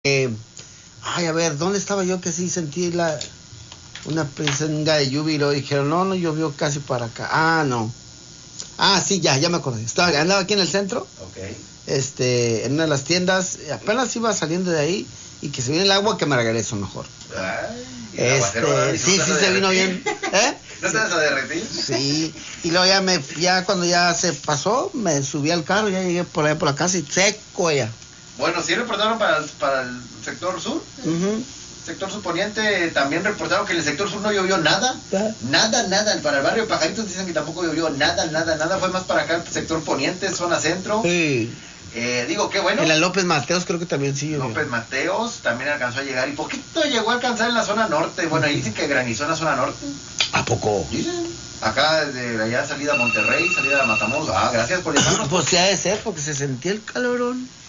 Ay, a ver, ¿dónde estaba yo que sí sentí una pinga de lluvia y luego dijeron, no, no llovió casi para acá? Ah, no. Ah, sí, ya me acordé. Andaba aquí en el centro, Ok. en una de las tiendas, apenas iba saliendo de ahí y que se viene el agua, que me regreso mejor. Ay, ¿y el aguacero, Sí, se vino bien. ¿Eh? ¿No te vas a derretir? Sí, y luego ya cuando ya se pasó, me subí al carro, ya llegué por allá por la casa y seco ya. Bueno, sí reportaron para el sector sur. Sector suponiente también reportaron que en el sector sur no llovió nada. Nada. Para el barrio Pajaritos dicen que tampoco llovió nada. Fue más para acá el sector poniente, zona centro. Sí. Digo, qué bueno. En la López Mateos creo que también sí llovió. López Mateos también alcanzó a llegar y poquito llegó a alcanzar en la zona norte. Bueno, ahí dicen que granizó en la zona norte. ¿A poco? Dicen. Acá de allá salida a Monterrey, salida a Matamoros. Gracias por llamarnos. Pues sí ha de ser porque se sentía el calorón.